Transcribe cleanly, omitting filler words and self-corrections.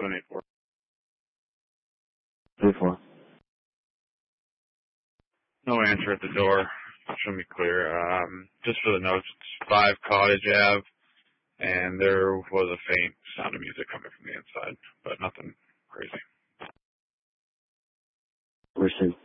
784. 34. No answer at the door. Should be clear. Just for the notes, it's 5 Cottage Ave, and there was a faint sound of music coming from the inside, but nothing crazy. Listen.